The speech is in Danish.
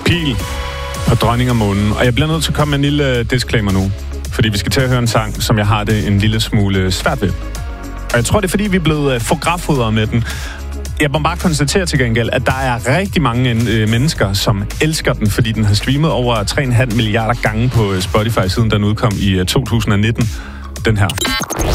Pil på Dronning og Månen. Og jeg bliver nødt til at komme med en lille disclaimer nu. Fordi vi skal til at høre en sang, som jeg har det en lille smule svært ved. Og jeg tror, det er fordi, vi er blevet fotografudret med den. Jeg må bare konstatere til gengæld, at der er rigtig mange mennesker, som elsker den, fordi den har streamet over 3,5 milliarder gange på Spotify, siden den udkom i 2019. Den her.